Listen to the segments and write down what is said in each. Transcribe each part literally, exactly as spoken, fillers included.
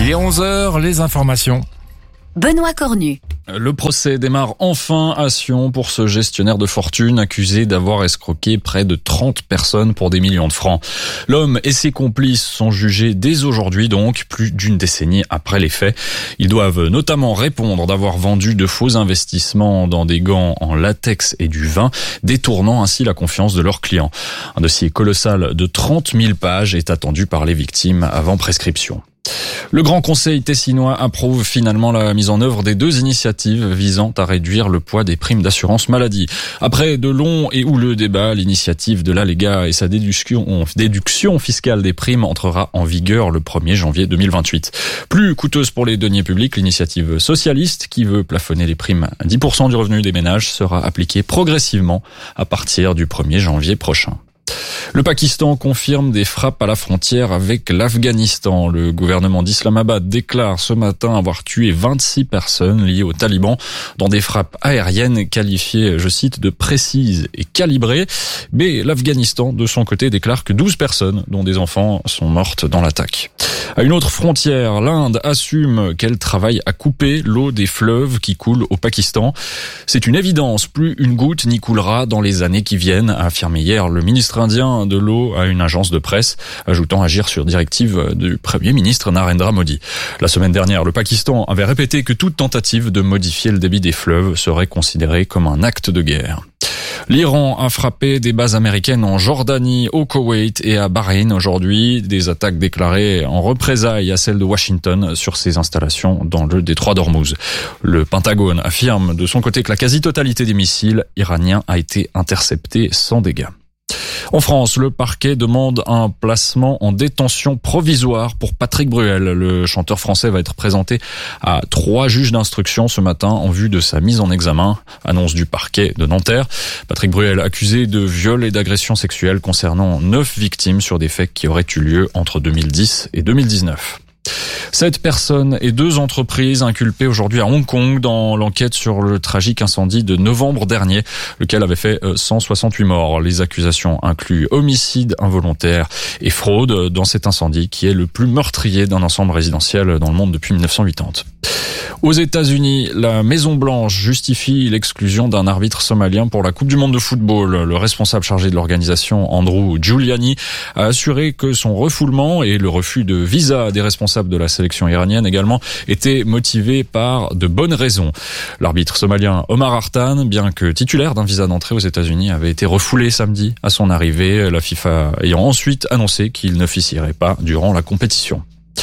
Il est onze heures, les informations. Benoît Cornu. Le procès démarre enfin à Sion pour ce gestionnaire de fortune accusé d'avoir escroqué près de trente personnes pour des millions de francs. L'homme et ses complices sont jugés dès aujourd'hui, donc plus d'une décennie après les faits. Ils doivent notamment répondre d'avoir vendu de faux investissements dans des gants en latex et du vin, détournant ainsi la confiance de leurs clients. Un dossier colossal de trente mille pages est attendu par les victimes avant prescription. Le Grand Conseil tessinois approuve finalement la mise en œuvre des deux initiatives visant à réduire le poids des primes d'assurance maladie. Après de longs et houleux débats, l'initiative de l'Alléga et sa déduction, déduction fiscale des primes entrera en vigueur le premier janvier deux mille vingt-huit. Plus coûteuse pour les deniers publics, l'initiative socialiste qui veut plafonner les primes à dix pour cent du revenu des ménages sera appliquée progressivement à partir du premier janvier prochain. Le Pakistan confirme des frappes à la frontière avec l'Afghanistan. Le gouvernement d'Islamabad déclare ce matin avoir tué vingt-six personnes liées aux talibans dans des frappes aériennes qualifiées, je cite, de précises et calibrées. Mais l'Afghanistan, de son côté, déclare que douze personnes, dont des enfants, sont mortes dans l'attaque. À une autre frontière, l'Inde assume qu'elle travaille à couper l'eau des fleuves qui coulent au Pakistan. C'est une évidence, plus une goutte n'y coulera dans les années qui viennent, a affirmé hier le ministre indien de l'eau à une agence de presse, ajoutant agir sur directive du Premier ministre Narendra Modi. La semaine dernière, le Pakistan avait répété que toute tentative de modifier le débit des fleuves serait considérée comme un acte de guerre. L'Iran a frappé des bases américaines en Jordanie, au Koweït et à Bahreïn aujourd'hui. Des attaques déclarées en représailles à celles de Washington sur ses installations dans le détroit d'Ormuz. Le Pentagone affirme de son côté que la quasi-totalité des missiles iraniens a été interceptée sans dégâts. En France, le parquet demande un placement en détention provisoire pour Patrick Bruel. Le chanteur français va être présenté à trois juges d'instruction ce matin en vue de sa mise en examen. Annonce du parquet de Nanterre. Patrick Bruel accusé de viol et d'agression sexuelle concernant neuf victimes sur des faits qui auraient eu lieu entre deux mille dix et deux mille dix-neuf. Sept personnes et deux entreprises inculpées aujourd'hui à Hong Kong dans l'enquête sur le tragique incendie de novembre dernier, lequel avait fait cent soixante-huit morts. Les accusations incluent homicide involontaire et fraude dans cet incendie qui est le plus meurtrier d'un ensemble résidentiel dans le monde depuis mille neuf cent quatre-vingt-dix. Aux États-Unis, la Maison-Blanche justifie l'exclusion d'un arbitre somalien pour la Coupe du monde de football. Le responsable chargé de l'organisation, Andrew Giuliani, a assuré que son refoulement et le refus de visa des responsables de la sélection iranienne également étaient motivés par de bonnes raisons. L'arbitre somalien Omar Artan, bien que titulaire d'un visa d'entrée aux États-Unis, avait été refoulé samedi à son arrivée, la FIFA ayant ensuite annoncé qu'il n'officierait pas durant la compétition.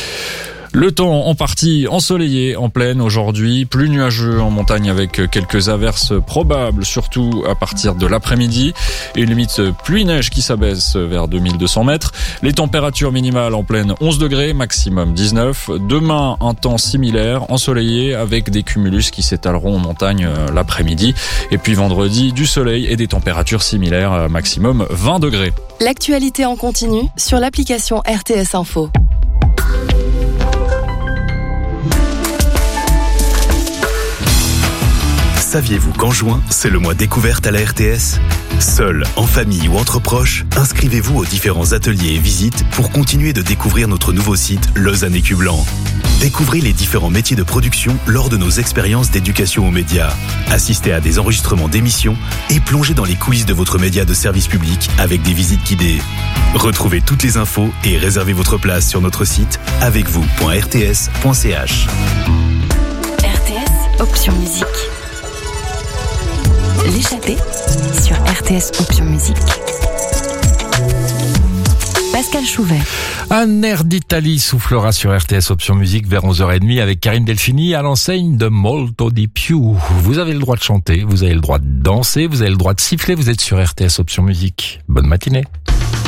Le temps en partie ensoleillé en plaine aujourd'hui, plus nuageux en montagne avec quelques averses probables, surtout à partir de l'après-midi, et une limite pluie-neige qui s'abaisse vers deux mille deux cents mètres. Les températures minimales en plaine onze degrés, maximum dix-neuf. Demain, un temps similaire, ensoleillé avec des cumulus qui s'étaleront en montagne l'après-midi. Et puis vendredi, du soleil et des températures similaires, maximum vingt degrés. L'actualité en continu sur l'application R T S Info. Saviez-vous qu'en juin, c'est le mois découverte à la R T S ? Seul, en famille ou entre proches, inscrivez-vous aux différents ateliers et visites pour continuer de découvrir notre nouveau site Lausanne Écu Blanc. Découvrez les différents métiers de production lors de nos expériences d'éducation aux médias. Assistez à des enregistrements d'émissions et plongez dans les coulisses de votre média de service public avec des visites guidées. Retrouvez toutes les infos et réservez votre place sur notre site avec vous point r t s point c h. R T S, option musique. L'échappée sur R T S Option Musique. Pascal Chouvet. Un air d'Italie soufflera sur R T S Option Musique vers onze heures trente avec Karine Delphini à l'enseigne de Molto di Più. Vous avez le droit de chanter, vous avez le droit de danser, vous avez le droit de siffler, vous êtes sur R T S Option Musique. Bonne matinée.